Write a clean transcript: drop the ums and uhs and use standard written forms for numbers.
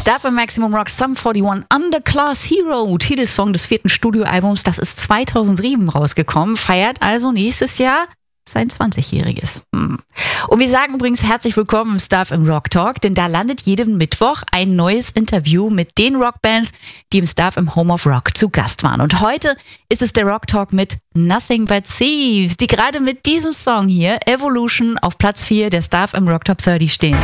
Stuff im Maximum Rock Sum 41 Underclass Hero, Titelsong des 4. Studioalbums, das ist 2007 rausgekommen, feiert also nächstes Jahr sein 20-jähriges. Und wir sagen übrigens herzlich willkommen im Stuff im Rock Talk, denn da landet jeden Mittwoch ein neues Interview mit den Rockbands, die im Stuff im Home of Rock zu Gast waren. Und heute ist es der Rock Talk mit Nothing But Thieves, die gerade mit diesem Song hier, Evolution, auf Platz 4 der Stuff im Rock Top 30 stehen.